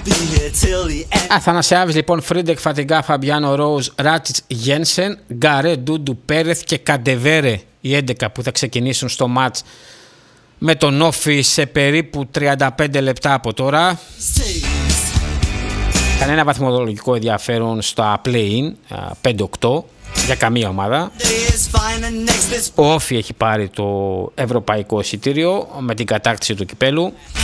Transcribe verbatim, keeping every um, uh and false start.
Αθανασιάβης λοιπόν, Φρίντεκ, Φατιγκά, Φαμπιάνο, Ρόουζ, Ράτσιτς, Γένσεν, Γκαρέ, Ντούντου, Πέρεθ και Καντεβέρε, οι έντεκα που θα ξεκινήσουν στο μάτς με τον Όφι σε περίπου τριάντα πέντε λεπτά από τώρα. Κανένα βαθμολογικό ενδιαφέρον στα play-in πέντε οκτώ για καμία ομάδα. Ο Όφι έχει πάρει το ευρωπαϊκό εισιτήριο με την κατάκτηση του κυπέλου.